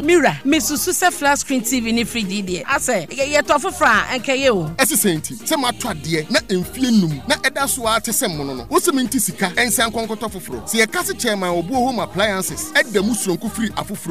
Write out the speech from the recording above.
Mira, Mrs. Susa flat screen TV ni free DD. I say, ye to afofra enke ye o. Esisenti, se matwa de na emfie num na eda so a tese mono no. Wo se menti sika ensan konkoto foforo. Se ye kase chairman obu home appliances, edda musronko free afoforo.